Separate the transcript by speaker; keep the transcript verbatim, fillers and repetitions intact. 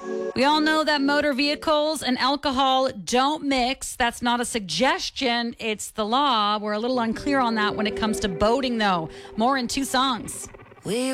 Speaker 1: We all know that motor vehicles and alcohol don't mix. That's not a suggestion. It's the law. We're a little unclear on that when it comes to boating, though. More in two songs.
Speaker 2: We